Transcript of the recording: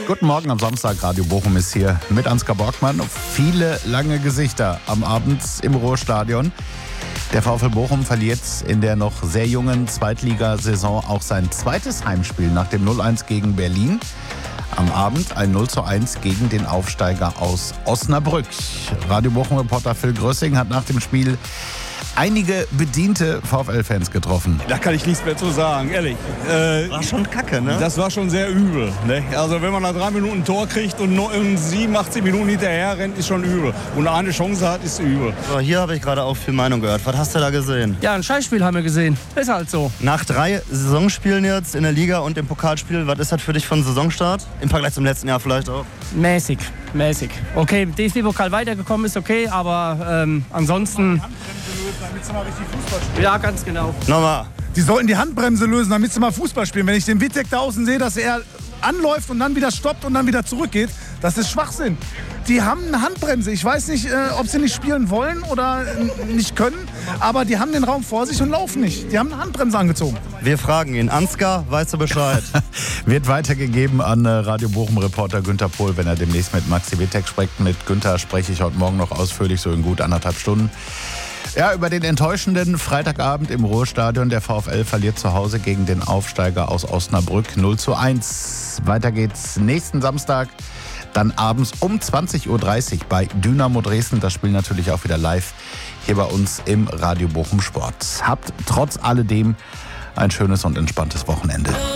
Guten Morgen am Samstag, Radio Bochum ist hier mit Ansgar Borgmann. Viele lange Gesichter am Abend im Ruhrstadion. Der VfL Bochum verliert in der noch sehr jungen Zweitligasaison auch sein zweites Heimspiel nach dem 0-1 gegen Berlin. Am Abend ein 0-1 gegen den Aufsteiger aus Osnabrück. Radio Bochum-Reporter Phil Grössing hat nach dem Spiel einige bediente VfL-Fans getroffen. Da kann ich nichts mehr zu sagen, ehrlich. War schon kacke, ne? Das war schon sehr übel. Ne? Also wenn man nach 3 Minuten ein Tor kriegt und 87 Minuten hinterher rennt, ist schon übel. Und eine Chance hat, ist übel. So, hier habe ich gerade auch viel Meinung gehört. Was hast du da gesehen? Ja, ein Scheißspiel haben wir gesehen. Ist halt so. Nach 3 Saisonspielen jetzt in der Liga und im Pokalspiel, was ist das für dich von Saisonstart? Im Vergleich zum letzten Jahr vielleicht auch? Mäßig. Okay, DFB-Pokal weitergekommen ist okay, aber ansonsten... Damit sie mal richtig Fußball spielen. Ja, ganz genau. Nochmal. Die sollten die Handbremse lösen, damit sie mal Fußball spielen. Wenn ich den Wittek da außen sehe, dass er anläuft und dann wieder stoppt und dann wieder zurückgeht, das ist Schwachsinn. Die haben eine Handbremse. Ich weiß nicht, ob sie nicht spielen wollen oder nicht können, aber die haben den Raum vor sich und laufen nicht. Die haben eine Handbremse angezogen. Wir fragen ihn. Ansgar, weißt du Bescheid? Wird weitergegeben an Radio Bochum-Reporter Günther Pohl, wenn er demnächst mit Maxi Wittek spricht. Mit Günther spreche ich heute Morgen noch ausführlich, so in gut 1,5 Stunden. Ja, über den enttäuschenden Freitagabend im Ruhrstadion. Der VfL verliert zu Hause gegen den Aufsteiger aus Osnabrück 0-1. Weiter geht's nächsten Samstag, dann abends um 20.30 Uhr bei Dynamo Dresden. Das Spiel natürlich auch wieder live hier bei uns im Radio Bochum Sport. Habt trotz alledem ein schönes und entspanntes Wochenende.